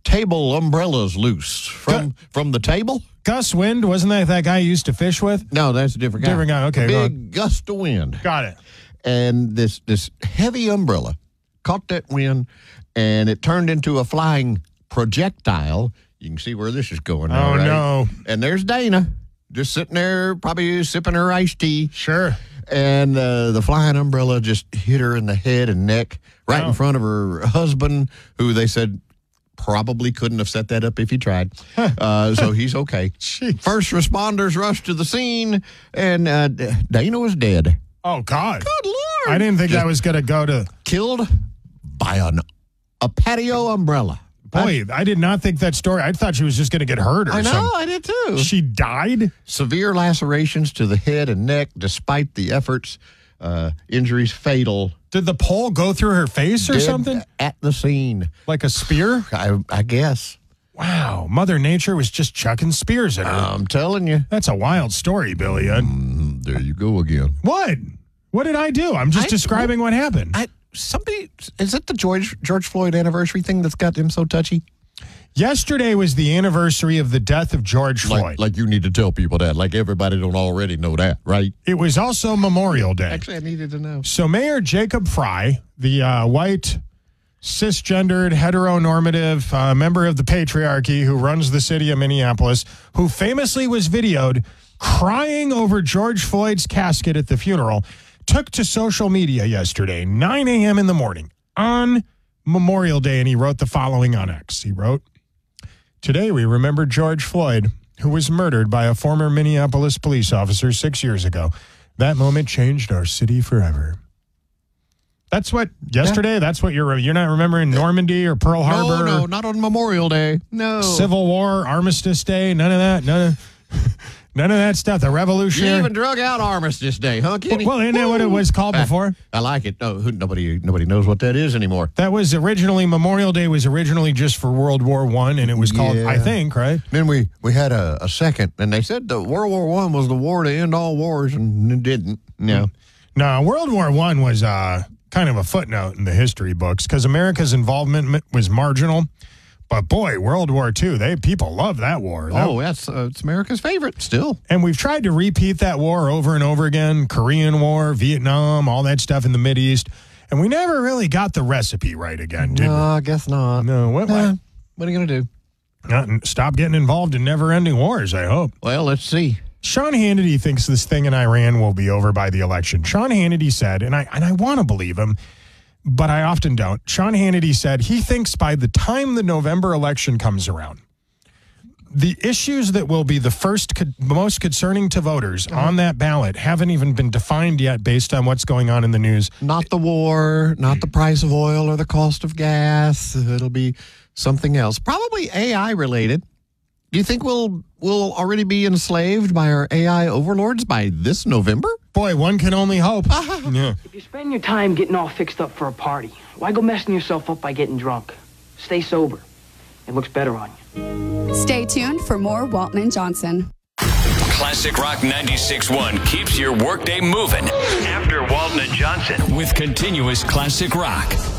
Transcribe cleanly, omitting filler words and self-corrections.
table umbrellas loose from the table. Gus Wind, wasn't that guy you used to fish with? No, that's a different guy. Different guy, okay. Big gust of wind. Got it. And this heavy umbrella caught that wind, and it turned into a flying projectile. You can see where this is going now, Oh, right? no. And there's Dana just sitting there, probably sipping her iced tea. Sure. And the flying umbrella just hit her in the head and neck right in front of her husband, who they said probably couldn't have set that up if he tried. So he's okay. Jeez. First responders rushed to the scene, and Dana was dead. Oh, God. Good Lord. I didn't think that was going to go to... Killed by a patio umbrella. Boy, I did not think that story. I thought she was just going to get hurt or I know, something. I did too. She died? Severe lacerations to the head and neck despite the efforts. Injuries fatal. Did the pole go through her face or Dead something? At the scene. Like a spear? I guess. Wow. Mother Nature was just chucking spears at her. I'm telling you. That's a wild story, Billy. There you go again. What? What did I do? I'm just describing what happened. Is it the George Floyd anniversary thing that's got him so touchy? Yesterday was the anniversary of the death of George Floyd. Like you need to tell people that. Like everybody don't already know that, right? It was also Memorial Day. Actually, I needed to know. So Mayor Jacob Fry, the white, cisgendered, heteronormative member of the patriarchy who runs the city of Minneapolis, who famously was videoed crying over George Floyd's casket at the funeral, took to social media yesterday, 9 a.m. in the morning, on Memorial Day, and he wrote the following on X. He wrote, "Today we remember George Floyd, who was murdered by a former Minneapolis police officer 6 years ago. That moment changed our city forever." That's what, yesterday, that's what you're not remembering Normandy or Pearl Harbor? No, not on Memorial Day. No. Civil War, Armistice Day, none of that, none of that stuff. The Revolutionary. You even drug out Armistice Day, huh, Kenny? Well, isn't that what it was called before? I like it. No, nobody knows what that is anymore. That was originally, Memorial Day was originally just for World War I, and it was called, I think, right? Then we had a second, and they said that World War I was the war to end all wars, and it didn't. No. No, World War I was kind of a footnote in the history books because America's involvement was marginal. But boy, World War II, people love that war. It's America's favorite still. And we've tried to repeat that war over and over again, Korean War, Vietnam, all that stuff in the Mideast. And we never really got the recipe right again, did we? No, I guess not. No, what are you going to do? Stop getting involved in never-ending wars, I hope. Well, let's see. Sean Hannity thinks this thing in Iran will be over by the election. Sean Hannity said, and I want to believe him, but I often don't. Sean Hannity said he thinks by the time the November election comes around, the issues that will be the most concerning to voters on that ballot haven't even been defined yet based on what's going on in the news. Not the war, not the price of oil or the cost of gas. It'll be something else, probably AI related. Do you think we'll already be enslaved by our AI overlords by this November? Boy, one can only hope. Yeah. If you spend your time getting all fixed up for a party, why go messing yourself up by getting drunk? Stay sober. It looks better on you. Stay tuned for more Walton and Johnson. Classic Rock 96.1 keeps your workday moving after Walton and Johnson with continuous classic rock.